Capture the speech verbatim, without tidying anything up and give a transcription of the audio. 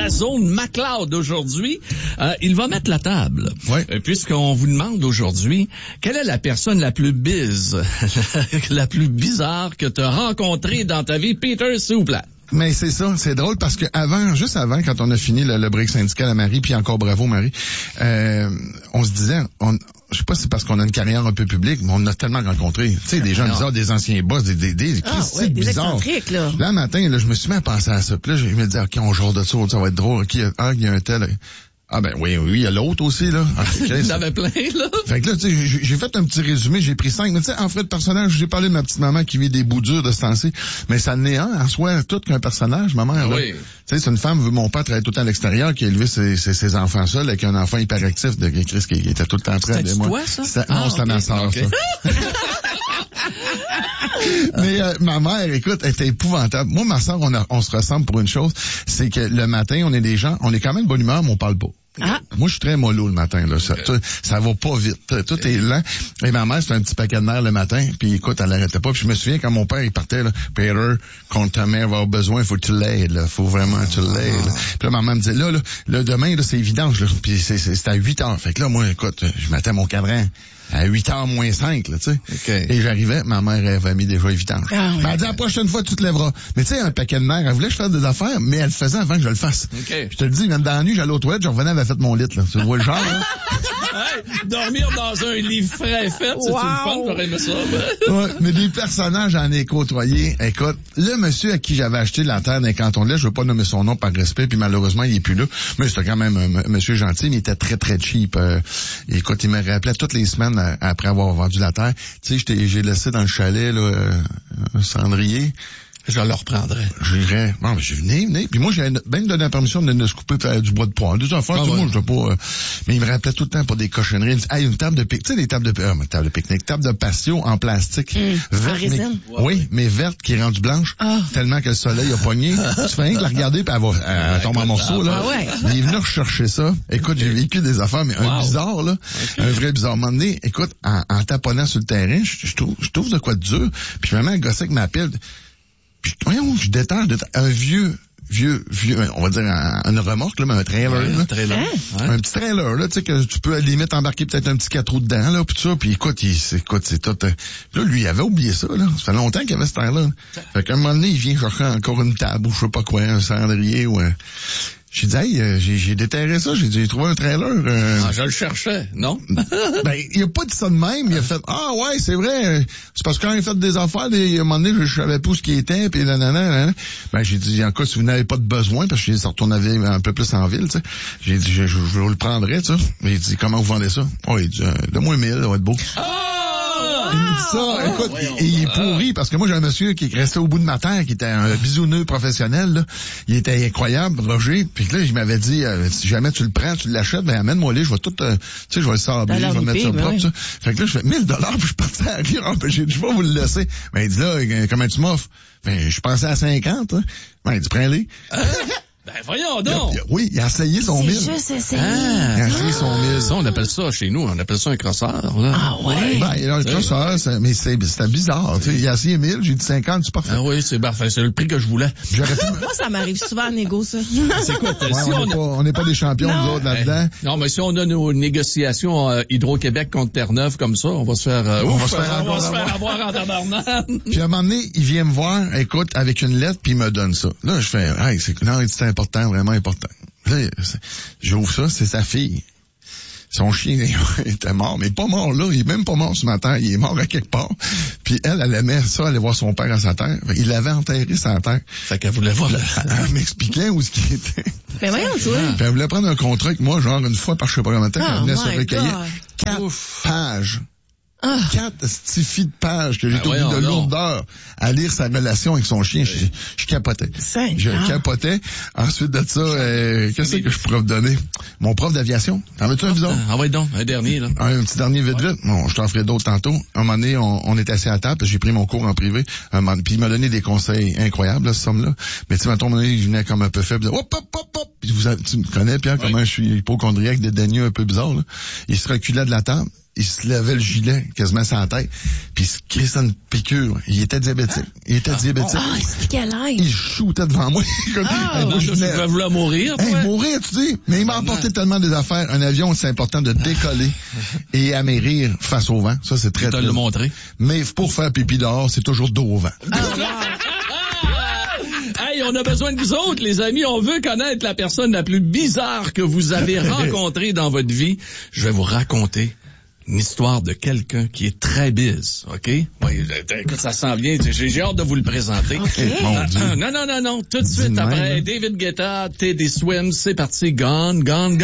la zone McLeod aujourd'hui. Euh, il va mettre la table. Oui. Euh, puisqu'on vous demande aujourd'hui, quelle est la personne la plus bise, la plus bizarre que tu as rencontrée dans ta vie? Peter, s'il vous plaît. Mais c'est ça, c'est drôle parce que avant, juste avant, quand on a fini le, le break syndical à Marie, puis encore bravo Marie, euh, on se disait, on, je sais pas si c'est parce qu'on a une carrière un peu publique, mais on a tellement rencontré, tu sais, des gens bizarres, des anciens boss, des des des, ah, ouais, des bizarres. Là. Là, un matin, là, je me suis mis à penser à ça. Puis là, je me disais, ok, on joue de ça, ça va être drôle. Ok, ah, il y a un tel. Ah ben oui, oui, il y a l'autre aussi, là. Ah, okay, il y en avait plein, là. Fait que là, tu sais, j'ai, j'ai fait un petit résumé, j'ai pris cinq. Mais tu sais, en fait, de personnage, j'ai parlé de ma petite maman qui vit des bouts durs de ce temps-ci. Mais ça n'est un en soi, tout qu'un personnage, ma mère. Oui. Tu sais, c'est une femme, mon père travaillait tout le temps à l'extérieur, qui a élevé ses, ses, ses enfants seuls avec un enfant hyperactif de Chris qui, qui était tout le temps près de moi. Toi, ça? Ça, ah, non, c'était okay. ma soeur, okay. ça. Mais euh, ma mère, écoute, elle était épouvantable. Moi, ma soeur, on, a, on se ressemble pour une chose, c'est que le matin, on est des gens, on est quand même de bonne humeur, mais on parle pas. Ah. Moi, je suis très mollo le matin, là. Ça, okay. tout, ça va pas vite. Tout est lent. Et ma mère, c'était un petit paquet de nerfs le matin. Puis écoute, elle arrêtait pas. Puis je me souviens quand mon père, il partait, là. Peter, quand ta mère va avoir besoin, faut que tu l'aides, là. Faut vraiment que tu l'aides. Ah. Puis là, ma maman me disait, là, là, là demain, là, c'est vidange, là. Puis c'est, c'est, c'est à huit heures. Fait que là, moi, écoute, je mettais mon cadran à huit heures moins cinq, là, tu sais. Okay. Et j'arrivais, ma mère avait mis déjà les vidanges. Ah, oui. Elle a dit, la prochaine fois, tu te lèveras. Mais tu sais, un paquet de nerfs, elle voulait que je fasse des affaires, mais elle le faisait avant que je le fasse. Okay. Je te le dis, même dans la nuit, j'allais aux toilettes, je revenais, elle avait fait mon lit, là. Tu vois le genre, là? Hey, dormir dans un lit frais fait, c'est wow. une fun, j'aurais aimé ça. Ben. Ouais, mais des personnages, j'en ai côtoyé. Écoute, le monsieur à qui j'avais acheté la terre d'un canton de lait, je veux pas nommer son nom par respect, puis malheureusement, il est plus là. Mais c'était quand même un monsieur gentil, mais il était très, très cheap. Euh, écoute, il me rappelait toutes les semaines euh, après avoir vendu la terre. Tu sais, j'ai laissé dans le chalet, là, euh, un cendrier. Je le reprendrai. J'irais. Bon, ben, je venais, venez. Puis moi, j'ai même donné la permission de, de se couper faire du bois de poing. Deux enfants, ah, tout le ouais. monde, je sais pas. Euh, mais il me rappelait tout le temps pour des cochonneries. Il me dit, hey, une table de pique, tu sais, des tables de, euh, une table de pique-nique, table de patio en plastique. Mmh. Verte, en résine. Mais, oui, mais verte qui est rendue blanche. Oh. Tellement que le soleil a pogné. Tu fais rien que la regarder puis elle va, elle, elle tombe en morceaux, là. Ah, ouais. Il est venu rechercher ça. Écoute, j'ai vécu des affaires, mais wow. un bizarre, là. Okay. Un vrai bizarre. À un moment donné, écoute, en, en taponnant sur le terrain, je, je trouve, je trouve de quoi de dur. Puis vraiment, un gossé avec ma pile. Puis, voyons, je détends, je détends un vieux, vieux, vieux, on va dire un, une remorque, là, mais un trailer, ouais, là. Un trailer. Hein? Un petit trailer, là, tu sais, que tu peux à la limite embarquer peut-être un petit quatre roues dedans, là, puis tout ça, puis écoute, il, c'est, écoute, c'est tout, euh, là, lui, il avait oublié ça, là. Ça fait longtemps qu'il avait ce terre-là. Fait qu'à un moment donné, il vient chercher encore une table, ou je sais pas quoi, un cendrier, ou un... J'ai dit, hey, euh, j'ai, j'ai déterré ça, j'ai dit, j'ai trouvé un trailer. Euh... Ah, je le cherchais, non? Ben, il a pas dit ça de même, il a fait, ah ouais, c'est vrai, c'est parce que quand il a fait des affaires, des, à un moment donné, je, je savais pas où ce qui était, puis nanana, nanana. Ben, j'ai dit, en cas, si vous n'avez pas de besoin, parce que j'ai dit, ça retournait un peu plus en ville, tu sais. J'ai dit, je, je, je vous le prendrai, tu sais. Mais il dit, comment vous vendez ça? Oh, il dit, euh, donne-moi mille, ça va être beau. Ah! Il me dit ça, écoute, et, et il est pourri, parce que moi, j'ai un monsieur qui est resté au bout de ma terre, qui était un bisouneux professionnel, là. Il était incroyable, Roger, puis là, il m'avait dit, euh, si jamais tu le prends, tu l'achètes, ben amène-moi les, je vais tout, euh, tu sais, je vais le sabler, je vais mettre ça propre, ça. Fait que là, je fais mille dollars, puis je partais à rire, ben, j'ai dit, je vais vous le laisser. Ben, il dit là, comment tu m'offres? Ben, je pensais à cinquante, hein. Ben, il dit, prends-les. Ben, voyons donc! Il a, oui, il a essayé son mille. C'est juste essayé. Ah, il a essayé son mille. Ça, on appelle ça, chez nous, on appelle ça un crosseur, là. Ah, ouais? Ben, il a un crosseur, c'est, mais c'est, c'était bizarre, tu sais. Il a essayé mille, j'ai dit cinquante, c'est parfait. Ah oui, c'est parfait, c'est le prix que je voulais. J'aurais pu... Moi, ça m'arrive souvent à négo, ça. C'est quoi, ouais, si on on n'est pas, on n'est pas des champions, nous autres, là-dedans. Non, mais si on a nos négociations euh, Hydro-Québec contre Terre-Neuve comme ça, on va se faire, euh, on ouf, va se faire, on va se faire avoir en tabarnak. Puis à un moment donné, il vient me voir, écoute, avec une lettre, puis il me donne ça. Là, je fais, hey, c'est, non, c'est important, vraiment important. Là, j'ouvre ça, c'est sa fille. Son chien était mort, mais pas mort là, il est même pas mort ce matin, il est mort à quelque part. Puis elle, elle aimait ça, aller voir son père à sa terre. Il l'avait enterré sa terre. Fait qu'elle voulait voir le... Elle m'expliquait où ce qu'il était. Mais voyons, toi. Puis elle voulait prendre un contrat avec moi, genre une fois par je sais pas combien de temps, oh elle venait se recueillir. God. Quatre Ouf. pages. Ah. Quatre stifis de pages que j'ai ah, trouvé de lourdeur à lire sa relation avec son chien. Je, je capotais. Cinq je ans. capotais. Ensuite de ça, euh, qu'est-ce que je pourrais vous donner? Mon prof d'aviation. T'en veux-tu un visage? Ah ouais donc, un dernier, là. Un, un petit dernier vite vite. Bon, je t'en ferai d'autres tantôt. Un moment donné, on, on est assis à table, j'ai pris mon cours en privé. Un moment, puis il m'a donné des conseils incroyables, là, ce somme-là. Mais tu sais, à un moment donné, il venait comme un peu faible. Hop, hop, hop, hop. vous, tu me connais, Pierre, comment je suis hypochondriaque, dédaigneux, un peu bizarre, là. Il se reculait de la table. Il se levait le gilet quasiment sur la tête, puis il se crissait une piqûre. Il était diabétique. Il était diabétique. Ah, il se piquait à l'air. Il shootait devant moi. Ah, Moi, je vais vouloir mourir, toi. Hey, mourir, tu dis. Mais il m'a apporté tellement des affaires. Un avion, c'est important de décoller et amérir face au vent. Ça, c'est très, Je te très... le montrer. Mais pour faire pipi dehors, c'est toujours dos au vent. Hey, on a besoin de vous autres, les amis. On veut connaître la personne la plus bizarre que vous avez rencontrée dans votre vie. Je vais vous raconter une histoire de quelqu'un qui est très biz, OK? Oui, écoute, ça s'en vient. J'ai, j'ai hâte de vous le présenter. Okay. Mon Dieu. Non, non, non, non. Tout de suite Dis-moi, après, hein. David Guetta, Teddy Swims, c'est parti. Gone, gone, gone.